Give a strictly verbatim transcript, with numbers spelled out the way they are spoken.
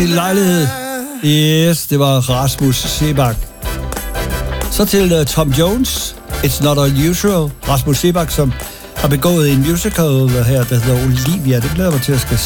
lille lejlighed. Yes, det var Rasmus Seebach. Så til uh, Tom Jones, It's Not Unusual. Rasmus Seebach, som har begået en musical her, der hedder Olivia. Det glæder mig til at skal